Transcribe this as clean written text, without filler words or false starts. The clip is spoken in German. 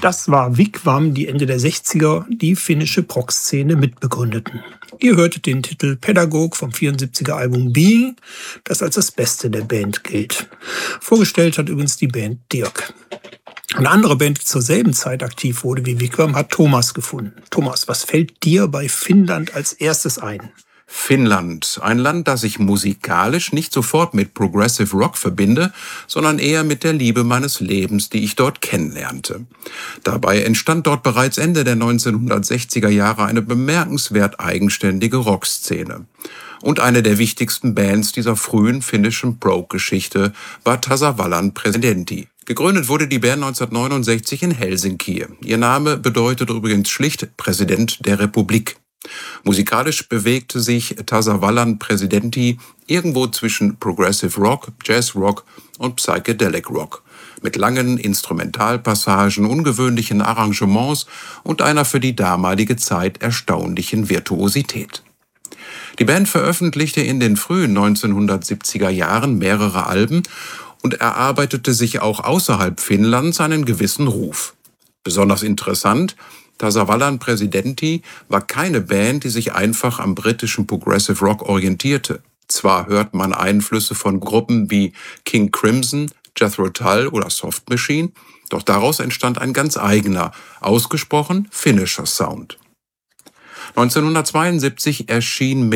Das war Wigwam, die Ende der 60er die finnische Prog-Szene mitbegründeten. Ihr hörtet den Titel Pedagog vom 74er Album Being, das als das Beste der Band gilt. Vorgestellt hat übrigens die Band Dirk. Eine andere Band, die zur selben Zeit aktiv wurde wie Wigwam, hat Thomas gefunden. Thomas, was fällt dir bei Finnland als erstes ein? Finnland, ein Land, das ich musikalisch nicht sofort mit Progressive Rock verbinde, sondern eher mit der Liebe meines Lebens, die ich dort kennenlernte. Dabei entstand dort bereits Ende der 1960er Jahre eine bemerkenswert eigenständige Rockszene. Und eine der wichtigsten Bands dieser frühen finnischen Prog-Geschichte war Tasavallan Presidentti. Gegründet wurde die Band 1969 in Helsinki. Ihr Name bedeutet übrigens schlicht Präsident der Republik. Musikalisch bewegte sich Tasavallan Presidentti irgendwo zwischen Progressive Rock, Jazz Rock und Psychedelic Rock, mit langen Instrumentalpassagen, ungewöhnlichen Arrangements und einer für die damalige Zeit erstaunlichen Virtuosität. Die Band veröffentlichte in den frühen 1970er Jahren mehrere Alben und erarbeitete sich auch außerhalb Finnlands einen gewissen Ruf. Besonders interessant: Tasavallan Presidentti war keine Band, die sich einfach am britischen Progressive Rock orientierte. Zwar hört man Einflüsse von Gruppen wie King Crimson, Jethro Tull oder Soft Machine, doch daraus entstand ein ganz eigener, ausgesprochen finnischer Sound. 1972 erschien